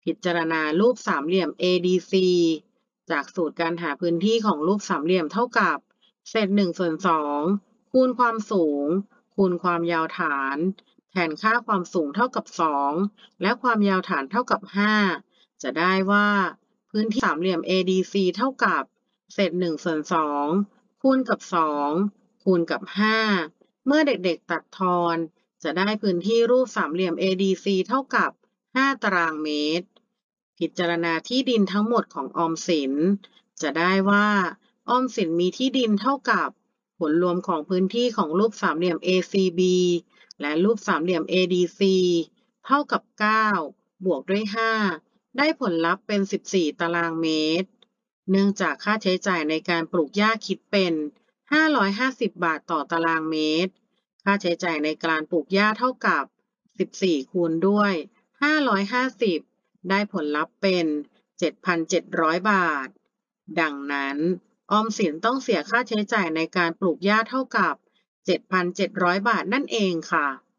พิจารณารูปสามเหลี่ยม ADC จากสูตรการหาพื้นที่ของรูปสามเหลี่ยมเท่ากับเศษ1/2คูณความสูงคูณความยาวฐานแทนค่าความสูงเท่ากับ2และความยาวฐานเท่ากับ5จะได้ว่าพื้นที่สามเหลี่ยม ADC เท่ากับเศษ1/2คูณกับ2คูณกับ5เมื่อเด็กๆตัดทอนจะได้พื้นที่รูปสามเหลี่ยม ADC เท่ากับ5ตารางเมตรพิจารณาที่ดินทั้งหมดของออมสินจะได้ว่าออมสินมีที่ดินเท่ากับผลรวมของพื้นที่ของรูปสามเหลี่ยม ACB และรูปสามเหลี่ยม ADC เท่ากับ9บวกด้วย5ได้ผลลัพธ์เป็น14ตารางเมตรเนื่องจากค่าใช้จ่ายในการปลูกหญ้าคิดเป็น550บาทต่อตารางเมตรค่าใช้จ่ายในการปลูกหญ้าเท่ากับ14คูณด้วย550ได้ผลลัพธ์เป็น 7,700 บาทดังนั้นออมสินต้องเสียค่าใช้จ่ายในการปลูกหญ้าเท่ากับ 7,700 บาทนั่นเองค่ะ